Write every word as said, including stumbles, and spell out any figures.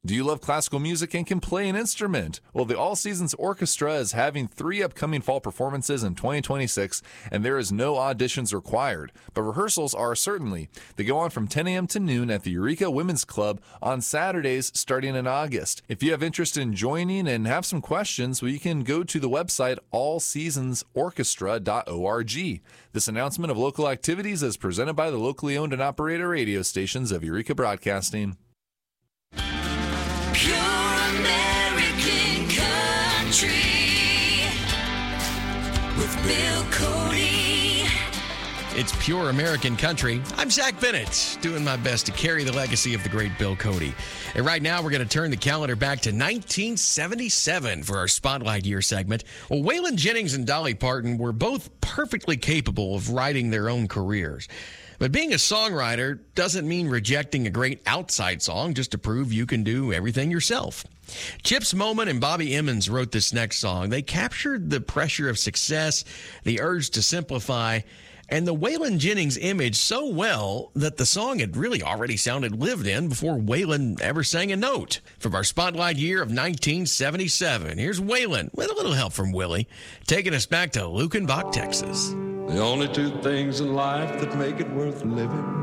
Do you love classical music and can play an instrument? Well, the All Seasons Orchestra is having three upcoming fall performances in twenty twenty-six, and there is no auditions required. But rehearsals are certainly. They go on from ten a.m. to noon at the Eureka Women's Club on Saturdays starting in August. If you have interest in joining and have some questions, well, you can go to the website all seasons orchestra dot org. This announcement of local activities is presented by the locally owned and operated radio stations of Eureka Broadcasting. Pure American Country with Bill Cody. It's Pure American Country. I'm Zach Bennett, doing my best to carry the legacy of the great Bill Cody. And right now, we're going to turn the calendar back to nineteen seventy-seven for our Spotlight Year segment. Well, Waylon Jennings and Dolly Parton were both perfectly capable of writing their own careers. But being a songwriter doesn't mean rejecting a great outside song just to prove you can do everything yourself. Chips Moman and Bobby Emmons wrote this next song. They captured the pressure of success, the urge to simplify, and the Waylon Jennings image so well that the song had really already sounded lived in before Waylon ever sang a note. From our Spotlight Year of nineteen seventy-seven, here's Waylon, with a little help from Willie, taking us back to Lukenbach, Texas. The only two things in life that make it worth living